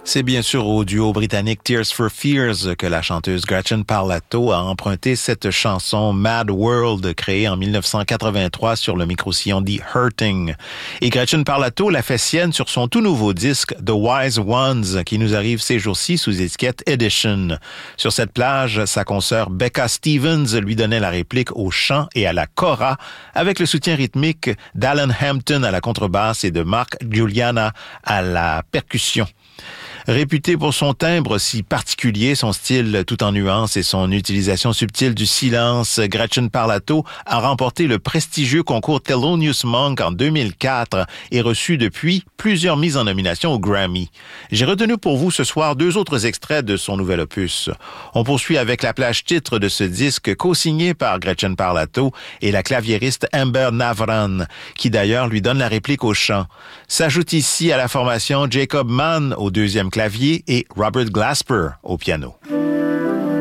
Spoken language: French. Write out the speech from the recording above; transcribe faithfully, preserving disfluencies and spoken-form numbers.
C'est bien sûr au duo britannique Tears for Fears que la chanteuse Gretchen Parlato a emprunté cette chanson Mad World créée en dix-neuf cent quatre-vingt-trois sur le micro-sillon The Hurting. Et Gretchen Parlato l'a fait sienne sur son tout nouveau disque The Wise Ones qui nous arrive ces jours-ci sous étiquette Edition. Sur cette plage, sa consoeur Becca Stevens lui donnait la réplique au chant et à la kora avec le soutien rythmique d'Alan Hampton à la contrebasse et de Mark Giuliana à la percussion. Réputée pour son timbre si particulier, son style tout en nuances et son utilisation subtile du silence, Gretchen Parlato a remporté le prestigieux concours Thelonious Monk en deux mille quatre et reçu depuis plusieurs mises en nomination au Grammy. J'ai retenu pour vous ce soir deux autres extraits de son nouvel opus. On poursuit avec la plage titre de ce disque co-signé par Gretchen Parlato et la claviériste Amber Navran, qui d'ailleurs lui donne la réplique au chant. S'ajoute ici à la formation Jacob Mann au deuxième clavier et Robert Glasper au piano.